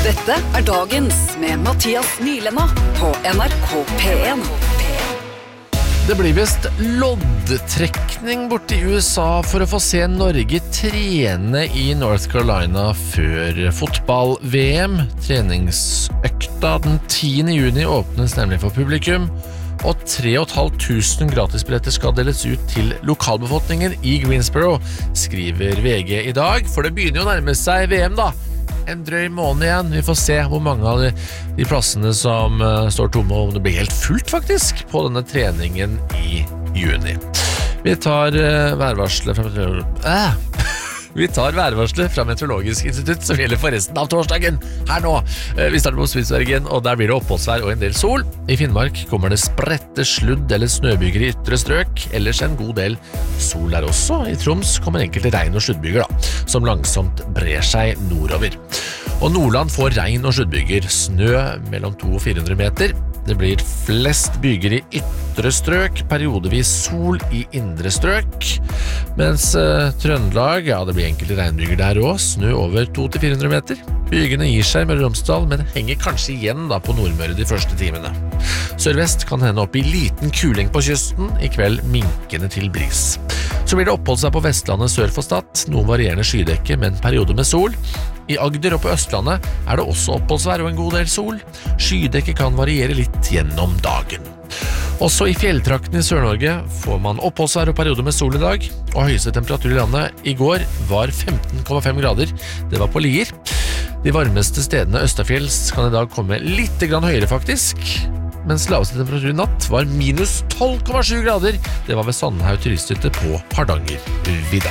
Dette dagens med Mathias Nylenda på NRK P1. Det blir vist loddtrekning borte i USA for å få se Norge trene i North Carolina før fotball-VM. Treningsøkta den 10. juni åpnes nemlig for publikum, og 3.500 gratisbilletter skal deles ut til lokalbefolkningen i Greensboro, skriver VG i dag, for det begynner jo å nærme seg VM da. En drøy måned igjen. Vi får se hvor mange av de plassene som står tomme, og om det blir helt fullt faktisk på denne treningen i juni. Vi tar værvarselet fra Meteorologisk institutt, som gjelder for resten av torsdagen her nå. Vi starter på Spitsbergen, og der blir det oppholdsvær og en del sol. I Finnmark kommer det spredte sludd eller snøbyger i ytre strøk, ellers en god del sol der også. I Troms kommer enkelte regn- og sluddbyger da, som langsomt brer seg nordover. Og Nordland får regn- og sluddbyger, snø mellom 200 og 400 meter. Det blir flest byger i ytre strøk, periodevis sol i indre strøk, mens Trøndelag, ja, det blir enkelte regnbyger der også, snø over 200-400 meter. Bygene gir seg med Romsdal, men henger kanskje igjen da på Nordmøre de første timene. Sørvest kan hende opp i liten kuling på kysten, i kveld minkende til bris. Så blir det oppholdt seg på Vestlandet sør for Stad, noen varierende skydekke med en periode med sol. I Agder og på Østlandet det også oppholdsvær og en god del sol. Skydekke kan variere litt gjennom dagen. Også i fjelltraktene i Sør-Norge får man oppholdsvær og periode med sol i dag, og høyeste temperatur i landet i går var 15,5 grader. Det var på Lier. De varmeste stedene Østafjells kan i dag komme litt grann høyere faktisk, mens laveste temperatur i natt var minus 12,7 grader. Det var ved Sandhaug turisthytte på Hardangervidda.